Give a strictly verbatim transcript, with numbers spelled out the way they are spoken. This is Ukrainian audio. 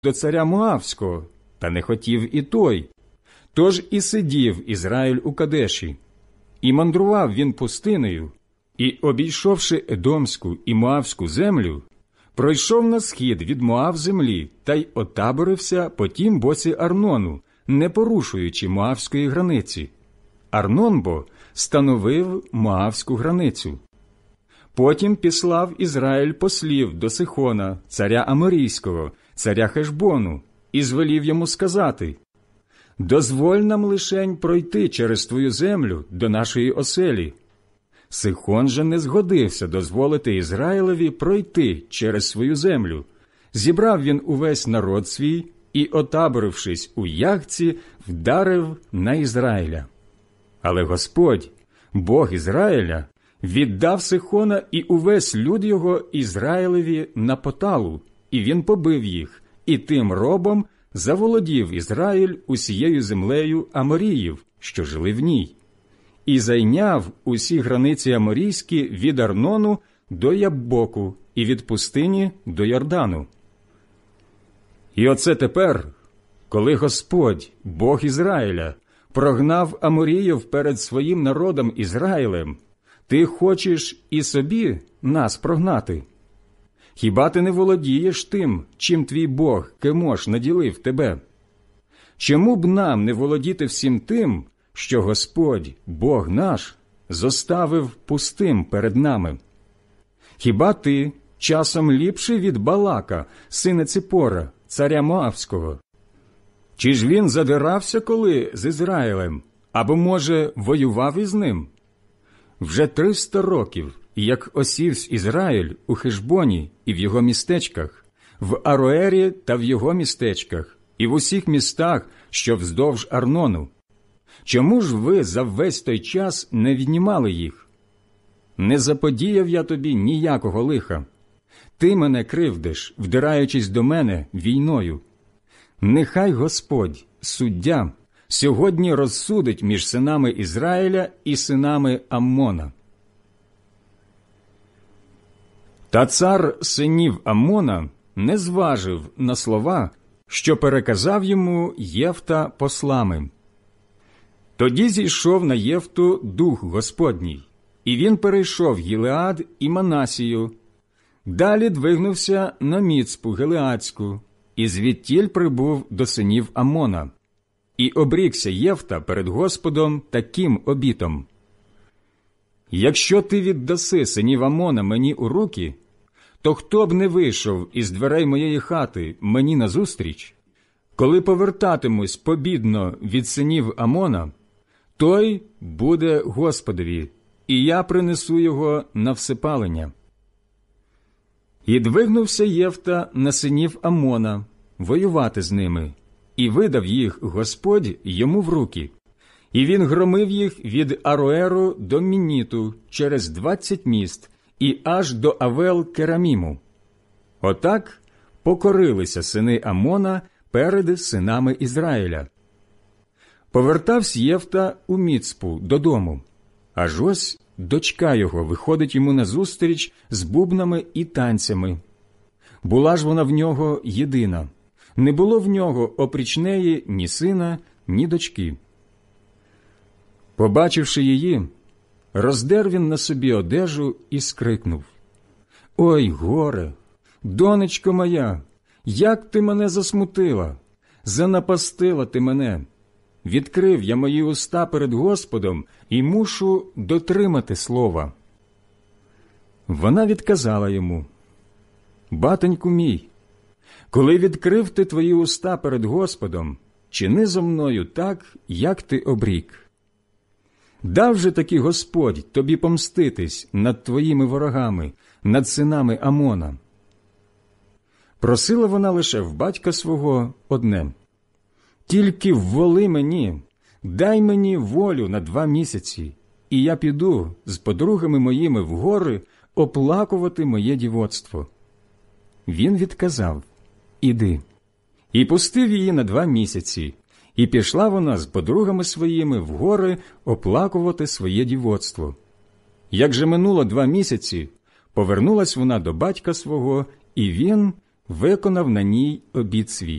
до царя Моавського, та не хотів і той. Тож і сидів Ізраїль у Кадеші. І мандрував він пустинею, і, обійшовши Едомську і Моавську землю, пройшов на схід від Моав землі та й отаборився по тім боці Арнону, не порушуючи Моавської границі. Арнон бо становив Моавську границю. Потім післав Ізраїль послів до Сихона, царя Аморійського, царя Хешбону, і звелів йому сказати: «Дозволь нам лишень пройти через твою землю до нашої оселі». Сихон же не згодився дозволити Ізраїлеві пройти через свою землю. Зібрав він увесь народ свій і, отаборившись у Яхці, вдарив на Ізраїля. Але Господь, Бог Ізраїля, віддав Сихона і увесь люд його Ізраїлеві на поталу, і він побив їх, і тим робом заволодів Ізраїль усією землею Аморіїв, що жили в ній, і зайняв усі границі аморійські від Арнону до Яббоку і від пустині до Йордану. І оце тепер, коли Господь, Бог Ізраїля, прогнав Аморіїв перед своїм народом Ізраїлем, ти хочеш і собі нас прогнати? Хіба ти не володієш тим, чим твій Бог, Кемош, наділив тебе? Чому б нам не володіти всім тим, що Господь, Бог наш, зоставив пустим перед нами? Хіба ти часом ліпший від Балака, сина Ципора, царя Моавського? Чи ж він задирався коли з Ізраїлем, або, може, воював із ним? Вже триста років, як осівсь Ізраїль у Хешбоні і в його містечках, в Ароері та в його містечках, і в усіх містах, що вздовж Арнону. Чому ж ви за весь той час не віднімали їх? Не заподіяв я тобі ніякого лиха. Ти мене кривдиш, вдираючись до мене війною. Нехай Господь, суддя, сьогодні розсудить між синами Ізраїля і синами Аммона. Та цар синів Аммона не зважив на слова, що переказав йому Єфта послами. Тоді зійшов на Єфту дух Господній, і він перейшов Гілеад і Манасію. Далі двигнувся на Міцпу Гилеадську, і звідтіль прибув до синів Аммона. І обрікся Єфта перед Господом таким обітом: «Якщо ти віддаси синів Аммона мені у руки, то хто б не вийшов із дверей моєї хати мені назустріч, коли повертатимусь побідно від синів Аммона, той буде Господові, і я принесу його на всепалення». І двигнувся Єфта на синів Аммона воювати з ними, і видав їх Господь йому в руки. І він громив їх від Ароеру до Мінніту через двадцять міст і аж до Авел-Кераміму. Отак покорилися сини Аммона перед синами Ізраїля. Повертався Єфта у Міцпу додому, аж ось дочка його виходить йому назустріч з бубнами і танцями. Була ж вона в нього єдина, не було в нього опріч неї ні сина, ні дочки. Побачивши її, роздер він на собі одежу і скрикнув: «Ой, горе! Донечко моя! Як ти мене засмутила! Занапастила ти мене! Відкрив я мої уста перед Господом і мушу дотримати слова». Вона відказала йому: «Батеньку мій, коли відкрив ти твої уста перед Господом, чини зо мною так, як ти обрік. Дав же таки Господь тобі помститись над твоїми ворогами, над синами Амона». Просила вона лише в батька свого одне: «Тільки вволи мені, дай мені волю на два місяці, і я піду з подругами моїми в гори оплакувати моє дівоцтво». Він відказав: «Іди». І пустив її на два місяці, і пішла вона з подругами своїми в гори оплакувати своє дівоцтво. Як же минуло два місяці, повернулась вона до батька свого, і він виконав на ній обіт свій.